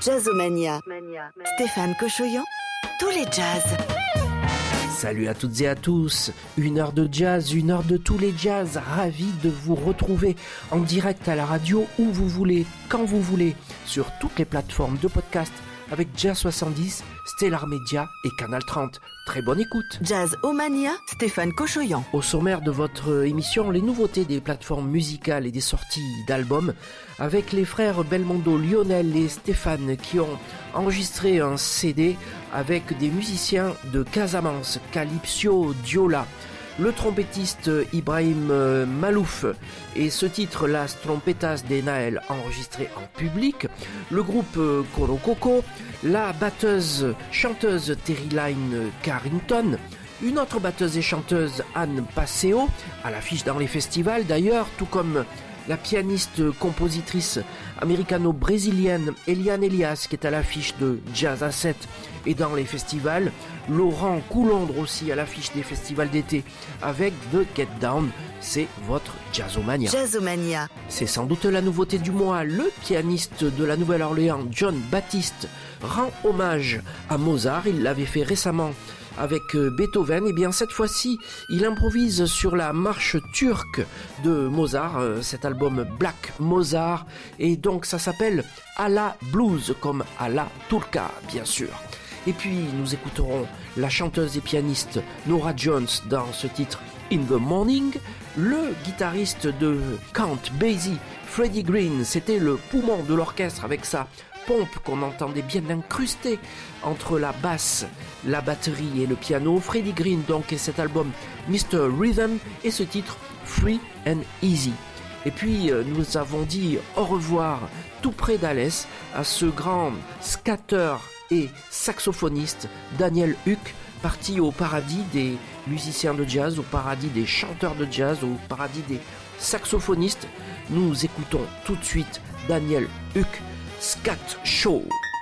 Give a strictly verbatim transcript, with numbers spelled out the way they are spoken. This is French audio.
Jazzomania. Stéphane Cochoyan, tous les jazz. Salut à toutes et à tous, une heure de jazz, une heure de tous les jazz, ravi de vous retrouver en direct à la radio où vous voulez, quand vous voulez, sur toutes les plateformes de podcast avec Jazz soixante-dix, Stellar Media et Canal trente. Très bonne écoute. Jazzomania, Stéphane Cochoyan. Au sommaire de votre émission, les nouveautés des plateformes musicales et des sorties d'albums avec les frères Belmondo, Lionel et Stéphane qui ont enregistré un C D avec des musiciens de Casamance, Calypso Diola, le trompettiste Ibrahim Malouf et ce titre Las Trompetas de Naël enregistré en public, le groupe Coro Coco, la batteuse chanteuse Terryline Carrington, une autre batteuse et chanteuse Anne Passeo, à l'affiche dans les festivals d'ailleurs, tout comme la pianiste compositrice américano-brésilienne Eliane Elias qui est à l'affiche de Jazz à sept et dans les festivals, Laurent Coulondre aussi à l'affiche des festivals d'été avec The Get Down, c'est votre Jazzomania. Jazzomania. C'est sans doute la nouveauté du mois, le pianiste de la Nouvelle-Orléans John Baptiste rend hommage à Mozart, il l'avait fait récemment avec Beethoven, et bien cette fois-ci il improvise sur la marche turque de Mozart, cet album Black Mozart, et donc ça s'appelle à la blues comme à la turca bien sûr. Et puis nous écouterons la chanteuse et pianiste Norah Jones dans ce titre In the Morning, le guitariste de Count Basie Freddie Green, c'était le poumon de l'orchestre avec sa pompe qu'on entendait bien incrustée entre la basse, la batterie et le piano. Freddie Green donc et cet album mister Rhythm et ce titre Free and Easy. Et puis nous avons dit au revoir tout près d'Alès à ce grand scatter et saxophoniste Daniel Huck, parti au paradis des musiciens de jazz, au paradis des chanteurs de jazz, au paradis des saxophonistes. Nous écoutons tout de suite Daniel Huck, Scat Show.